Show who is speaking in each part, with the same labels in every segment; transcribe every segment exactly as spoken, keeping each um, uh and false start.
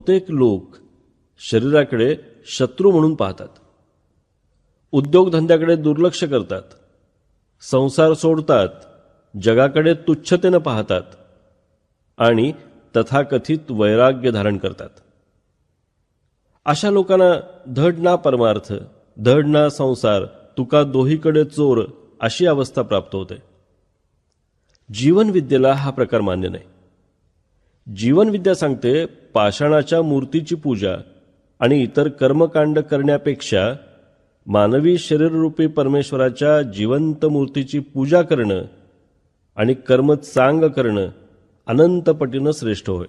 Speaker 1: बहुतेक लोक शरीराकडे शत्रू म्हणून पाहतात, उद्योगधंद्याकडे दुर्लक्ष करतात, संसार सोडतात, जगाकडे तुच्छतेनं पाहतात आणि तथाकथित वैराग्य धारण करतात. अशा लोकांना धड ना परमार्थ, धड ना संसार, तुका दोहीकडे चोर अशी अवस्था प्राप्त होते. जीवनविद्येला हा प्रकार मान्य नाही. जीवनविद्या सांगते पाषाणाच्या मूर्तीची पूजा आणि इतर कर्मकांड करण्यापेक्षा मानवी शरीररूपी परमेश्वराच्या जिवंत मूर्तीची पूजा करणं आणि कर्म चांग करणं अनंतपटीनं श्रेष्ठ होय.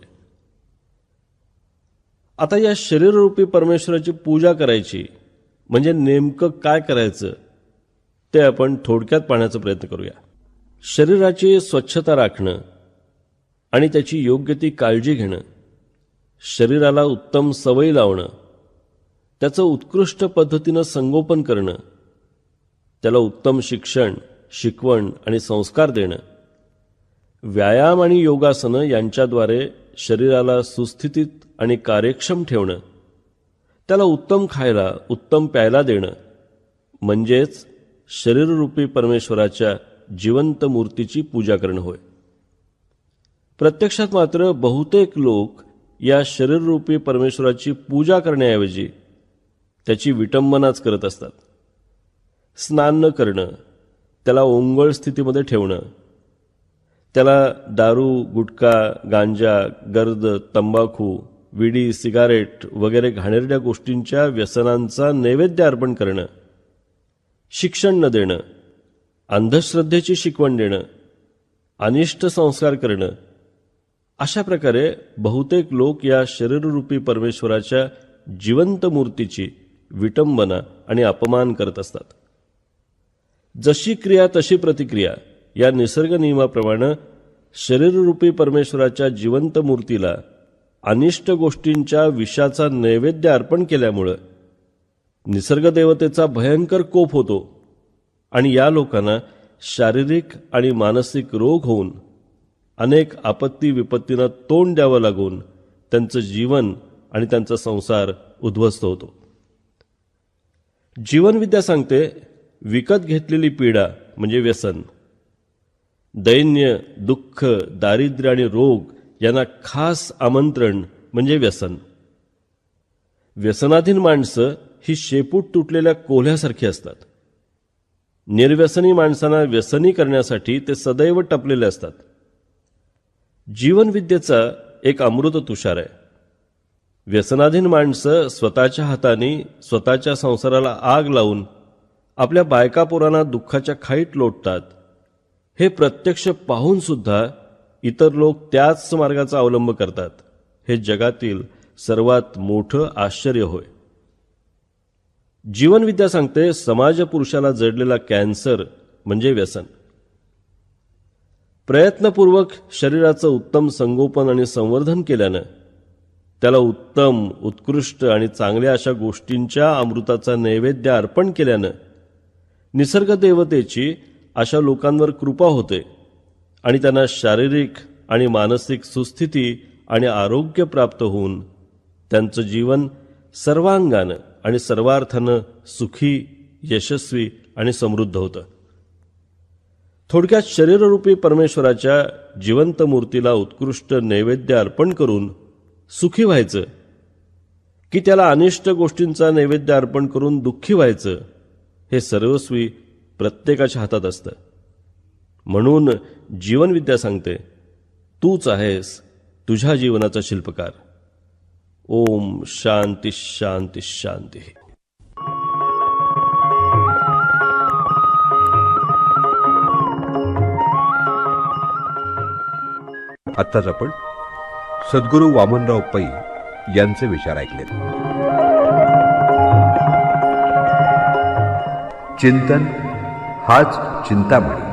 Speaker 1: आता या शरीररूपी परमेश्वराची पूजा करायची म्हणजे नेमकं काय करायचं ते आपण थोडक्यात पाहण्याचा प्रयत्न करूया. शरीराची स्वच्छता राखणं आणि त्याची योग्य ती काळजी घेणं, शरीराला उत्तम सवयी लावणं, त्याचं उत्कृष्ट पद्धतीनं संगोपन करणं, त्याला उत्तम शिक्षण, शिकवण आणि संस्कार देणं, व्यायाम आणि योगासनं यांच्याद्वारे शरीराला सुस्थितीत आणि कार्यक्षम ठेवणं, त्याला उत्तम खायला, उत्तम प्यायला देणं म्हणजेच शरीररूपी परमेश्वराच्या जिवंत मूर्तीची पूजा करणं होय. प्रत्यक्षात मात्र बहुतेक लोक या शरीररूपी परमेश्वराची पूजा करण्याऐवजी त्याची विटंबनाच करत असतात. स्नान न करणं, त्याला ओंगळ स्थितीमध्ये ठेवणं, त्याला दारू, गुटखा, गांजा, गर्द, तंबाखू, विडी, सिगारेट वगैरे घाणेरड्या गोष्टींच्या व्यसनांचा नैवेद्य अर्पण करणं, शिक्षण न देणं, अंधश्रद्धेची शिकवण देणं, अनिष्ट संस्कार करणं, अशा प्रकारे बहुतेक लोक या शरीररूपी परमेश्वराच्या जिवंत मूर्तीची विटंबना आणि अपमान करत असतात. जशी क्रिया तशी प्रतिक्रिया या निसर्ग नियमाप्रमाणे शरीररूपी परमेश्वराच्या जिवंत मूर्तीला अनिष्ट गोष्टींच्या विषाचा नैवेद्य अर्पण केल्यामुळं निसर्गदेवतेचा भयंकर कोप होतो आणि या लोकांना शारीरिक आणि मानसिक रोग होऊन अनेक आपत्ती विपत्तींना तोंड द्यावं लागून त्यांचं जीवन आणि त्यांचा संसार उद्ध्वस्त होतो. जीवनविद्या सांगते विकत घेतलेली पीडा म्हणजे व्यसन, दैन्य, दुःख, दारिद्र्य आणि रोग यांना खास आमंत्रण म्हणजे व्यसन. व्यसनाधीन माणसं ही शेपूट तुटलेल्या कोल्ह्यासारखी असतात. निर्व्यसनी माणसांना व्यसनी करण्यासाठी ते सदैव टपलेले असतात. जीवनविद्येचा एक अमृत तुषार आहे. व्यसनाधीन माणसं स्वतःच्या हाताने स्वतःच्या संसाराला आग लावून आपल्या बायकापोरांना दुःखाच्या खाईत लोटतात. हे प्रत्यक्ष पाहून सुद्धा इतर लोक त्याच मार्गाचा अवलंब करतात. हे जगातील सर्वात मोठं आश्चर्य होय. जीवनविद्या सांगते समाजपुरुषाला जडलेला कॅन्सर म्हणजे व्यसन. प्रयत्नपूर्वक शरीराचं उत्तम संगोपन आणि संवर्धन केल्यानं, त्याला उत्तम, उत्कृष्ट आणि चांगल्या अशा गोष्टींच्या अमृताचा नैवेद्य अर्पण केल्यानं निसर्गदेवतेची अशा लोकांवर कृपा होते आणि त्यांना शारीरिक आणि मानसिक सुस्थिती आणि आरोग्य प्राप्त होऊन त्यांचं जीवन सर्वांगानं आणि सर्वार्थानं सुखी, यशस्वी आणि समृद्ध होतं. थोडक्यात शरीररूपी परमेश्वराच्या जिवंत मूर्तीला उत्कृष्ट नैवेद्य अर्पण करून सुखी व्हायचं की त्याला अनिष्ट गोष्टींचा नैवेद्य अर्पण करून दुःखी व्हायचं हे सर्वस्वी प्रत्येकाच्या हातात असतं. म्हणून जीवनविद्या सांगते तूच आहेस तुझ्या जीवनाचा शिल्पकार. ओम शांती शांती शांती.
Speaker 2: आत्ताच आपण सद्गुरू वामनराव पै यांचे विचार ऐकले. चिंतन हाच चिंतामणी.